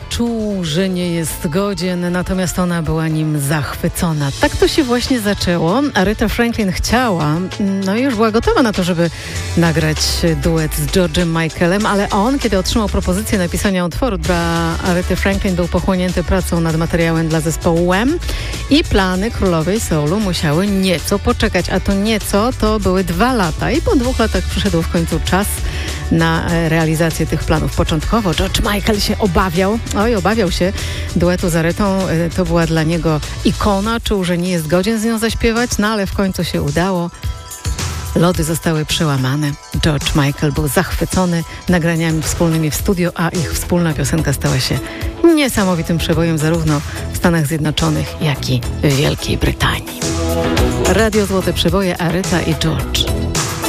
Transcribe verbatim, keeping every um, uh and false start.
czuł, że nie jest godzien, natomiast ona była nim zachwycona. Tak to się właśnie zaczęło. Aretha Franklin chciała, no i już była gotowa na to, żeby nagrać duet z George'em Michaelem, ale on, kiedy otrzymał propozycję napisania utworu dla Arethy Franklin, był pochłonięty pracą nad materiałem dla zespołu Wham i plany królowej soulu musiały nieco poczekać, a to nieco to były dwa lata i po dwóch latach przyszedł w końcu czas na realizację tych planów. Początkowo George Michael się obawiał, oj, obawiał się duetu z Arethą. To była dla niego ikona, czuł, że nie jest godzien z nią zaśpiewać, no ale w końcu się udało. Lody zostały przełamane. George Michael był zachwycony nagraniami wspólnymi w studio, a ich wspólna piosenka stała się niesamowitym przebojem zarówno w Stanach Zjednoczonych, jak i w Wielkiej Brytanii. Radio Złote Przeboje, Aretha i George.